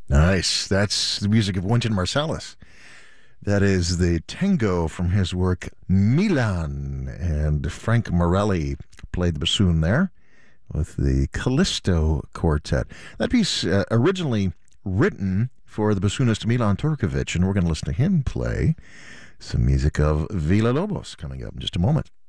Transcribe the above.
Nice. That's the music of Wynton Marsalis. That is the tango from his work Milan. And Frank Morelli played the bassoon there with the Callisto Quartet. That piece originally written for the bassoonist Milan Turkovic, and we're going to listen to him play some music of Villa Lobos coming up in just a moment.